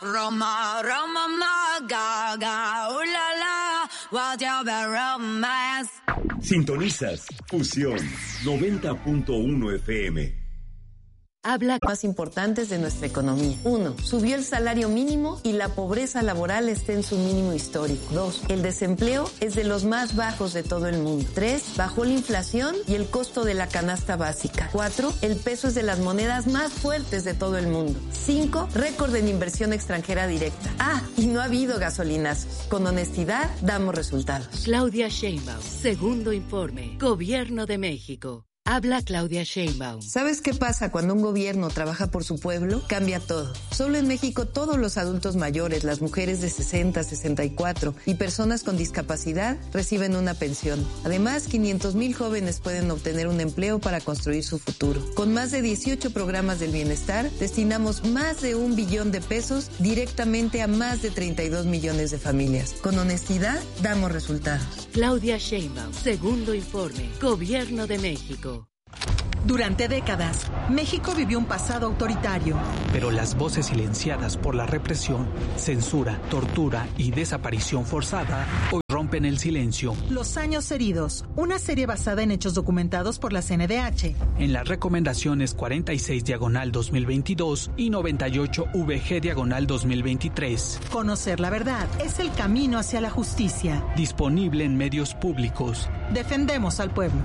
Roma, Roma, ma, gaga, la, la, what you be romance. Sintonizas Fusión 90.1 FM. Habla más importantes de nuestra economía. 1. Subió el salario mínimo y la pobreza laboral está en su mínimo histórico. 2. El desempleo es de los más bajos de todo el mundo. 3. Bajó la inflación y el costo de la canasta básica. 4. El peso es de las monedas más fuertes de todo el mundo. 5. Récord en inversión extranjera directa. Y no ha habido gasolinazos. Con honestidad damos resultados. Claudia Sheinbaum, segundo informe. Gobierno de México. Habla Claudia Sheinbaum. ¿Sabes qué pasa cuando un gobierno trabaja por su pueblo? Cambia todo. Solo en México todos los adultos mayores, las mujeres de 60, 64 y personas con discapacidad reciben una pensión. Además, 500,000 jóvenes pueden obtener un empleo para construir su futuro. Con más de 18 programas del bienestar, destinamos más de 1 billón de pesos directamente a más de 32 millones de familias. Con honestidad, damos resultados. Claudia Sheinbaum, segundo informe. Gobierno de México. Durante décadas, México vivió un pasado autoritario. Pero las voces silenciadas por la represión, censura, tortura y desaparición forzada hoy rompen el silencio. Los años heridos, una serie basada en hechos documentados por la CNDH. En las recomendaciones 46/2022 y 98/VG/2023. Conocer la verdad es el camino hacia la justicia. Disponible en medios públicos. Defendemos al pueblo.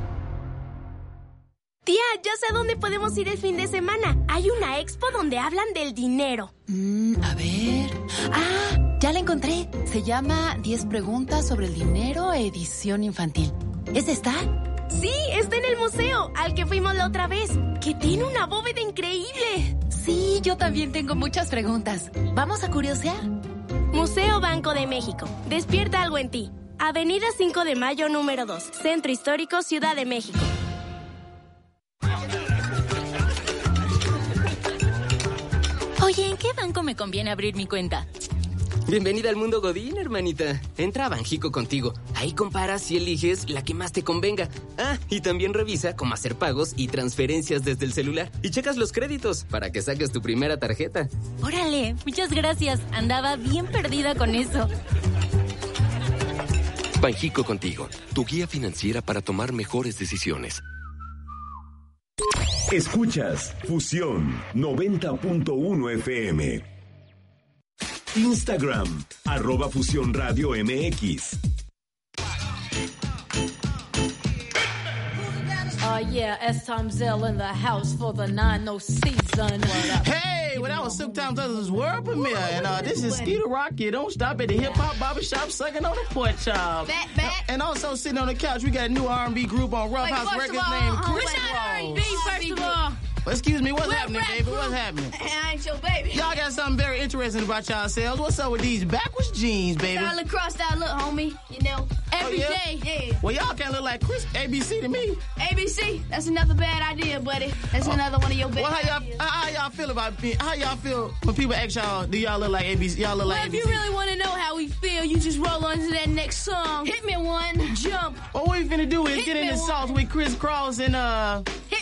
Tía, ya sé a dónde podemos ir el fin de semana. Hay una expo donde hablan del dinero. A ver... ya la encontré. Se llama 10 preguntas sobre el dinero, edición infantil. ¿Es esta? Sí, está en el museo, al que fuimos la otra vez, que tiene una bóveda increíble. Sí, yo también tengo muchas preguntas. ¿Vamos a curiosear? Museo Banco de México. Despierta algo en ti. Avenida 5 de Mayo, número 2. Centro Histórico, Ciudad de México. Oye, ¿en qué banco me conviene abrir mi cuenta? Bienvenida al mundo Godín, hermanita. Entra a Banjico contigo. Ahí comparas y eliges la que más te convenga. Y también revisa cómo hacer pagos y transferencias desde el celular. Y checas los créditos para que saques tu primera tarjeta. Órale, muchas gracias. Andaba bien perdida con eso. Banjico contigo, tu guía financiera para tomar mejores decisiones. Escuchas Fusión 90.1 FM. Instagram, @Fusión Radio MX. Yeah, S-Time Zell in the house for the 9-0 season. Hey, well, that was Silktown Brothers' world premiere, and this is Skeeter Rock. You don't stop at the hip-hop barbershop sucking on the pork chop. Back. And also sitting on the couch, we got a new R&B group on Rough House Records named Chris We're not Rose. R&B, first of all. Well, excuse me, what's happening, baby? What's happening? I ain't your baby. Y'all got something very interesting about yourselves. What's up with these backwards jeans, baby? Got a lacrosse style look, homie. You know, every day. Yeah. Well, y'all can't look like Chris ABC to me. ABC, that's another bad idea, buddy. That's another one of your bad ideas. How y'all feel about me? How y'all feel when people ask y'all, do y'all look like ABC? Y'all look like ABC? If you really want to know how we feel, you just roll on to that next song. Hit me one, jump. What we finna do is get in the sauce with Chris Cross and